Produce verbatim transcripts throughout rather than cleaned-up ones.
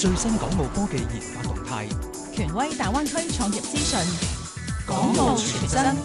最新港澳科技研發動態， 權威大灣區創業資訊， 港澳傳真。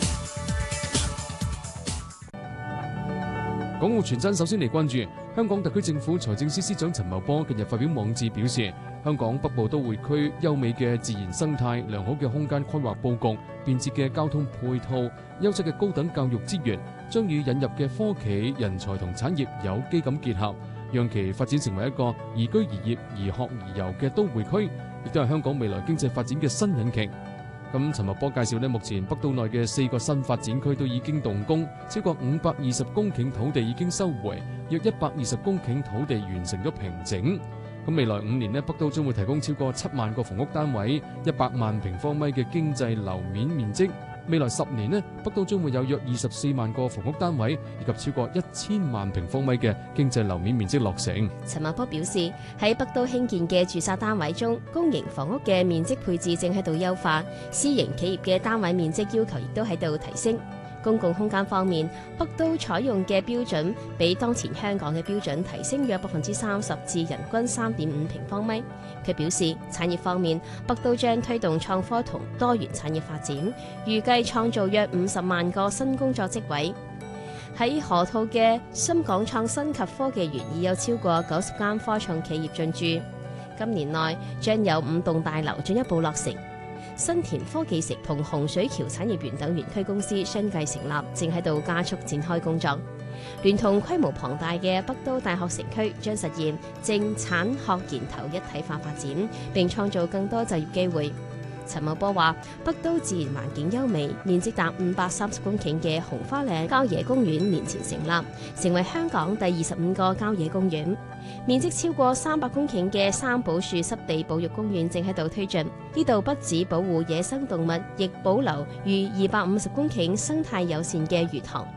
港澳傳真首先嚟關注香港特區政府財政司司長陳茂波近日發表網誌表示，香港北部都會區優美嘅自然生態、良好嘅空間規劃佈局、便捷嘅交通配套、優質嘅高等教育資源，將與引入嘅科企、人才同產業有機咁結合，讓其發展成為一個宜居宜業、宜學宜遊嘅都會區，亦都係香港未來經濟發展嘅新引擎。咁陳茂波介紹呢，目前北島內嘅四個新發展區都已經動工，超過五百二十公頃土地已經收回，約一百二十公頃土地完成咗平整。咁未來五年呢，北島將會提供超過七萬個房屋單位，一百萬平方米嘅經濟樓面面積。未來十年呢，北島將會有約二十四萬個房屋單位，以及超過一千萬平方米嘅經濟樓面面積落成。 陳茂波表示，喺北島興建嘅住宅單位中，公營房屋嘅面積配置正喺度優化，私營企業嘅單位面積要求亦都喺度提升。公共空間方面，北島採用嘅標準比當前香港嘅標準提升約百分之三十至人均三點五平方米。佢表示，產業方面，北島將推動創科同多元產業發展，預計創造約五十萬個新工作職位。喺河套嘅深港創新及科技園已有超過九十間科創企業進駐，今年內將有五棟大樓進一步落成。新田科技城同洪水橋產業園等園區公司相繼成立，正喺度加速展開工作。聯同規模龐大嘅北島大學城區，將實現政產學研投一體化發展，並創造更多就業機會。陳茂波話，北島自然環境優美，面積達五百三十公頃嘅紅花嶺郊野公園年前成立，成為香港第二十五個郊野公園。面積超過三百公頃嘅三寶樹濕地保育公園正喺度推進，呢度不止保護野生動物，亦保留逾二百五十公頃生態友善嘅魚塘。